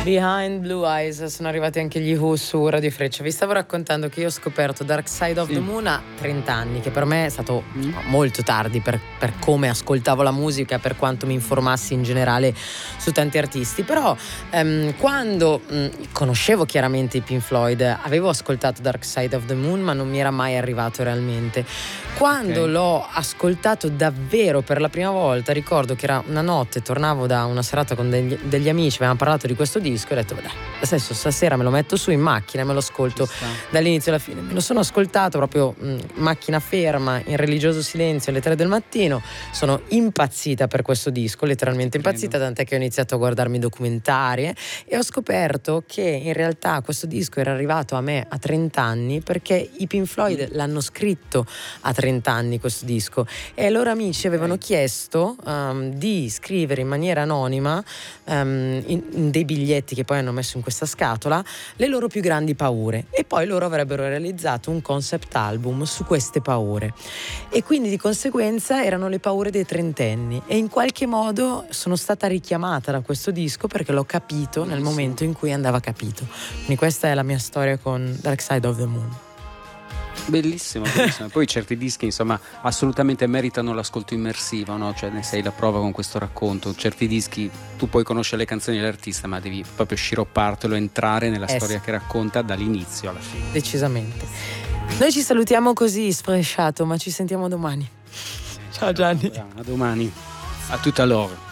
Behind Blue Eyes, sono arrivati anche gli Who su Radio Freccia. Vi stavo raccontando che io ho scoperto Dark Side of the Moon a 30 anni, che per me è stato molto tardi per come ascoltavo la musica, per quanto mi informassi in generale su tanti artisti. Però quando conoscevo chiaramente i Pink Floyd, avevo ascoltato Dark Side of the Moon, ma non mi era mai arrivato realmente. Quando l'ho ascoltato davvero per la prima volta, ricordo che era una notte, tornavo da una serata con degli amici, avevamo parlato di questo disco e ho detto dai, adesso stasera me lo metto su in macchina e me lo ascolto dall'inizio alla fine. Me lo sono ascoltato proprio macchina ferma, in religioso silenzio alle 3 del mattino. Sono impazzita per questo disco, letteralmente impazzita, tant'è che ho iniziato a guardarmi documentari e ho scoperto che in realtà questo disco era arrivato a me a 30 anni perché i Pink Floyd l'hanno scritto a 30 anni questo disco e i loro amici avevano chiesto di scrivere in maniera anonima in dei biglietti che poi hanno messo in questa scatola le loro più grandi paure, e poi loro avrebbero realizzato un concept album su queste paure, e quindi di conseguenza erano le paure dei trentenni, e in qualche modo sono stata richiamata da questo disco perché l'ho capito nel momento in cui andava capito. Quindi questa è la mia storia con Dark Side of the Moon. Bellissimo, bellissimo. Poi certi dischi insomma assolutamente meritano l'ascolto immersivo, no? Cioè ne sei la prova con questo racconto. Certi dischi tu puoi conoscere le canzoni dell'artista, ma devi proprio sciroppartelo, entrare nella storia che racconta dall'inizio alla fine. Decisamente. Noi ci salutiamo così sfresciato, ma ci sentiamo domani. Ciao Gianni. A domani. A tutta l'ora.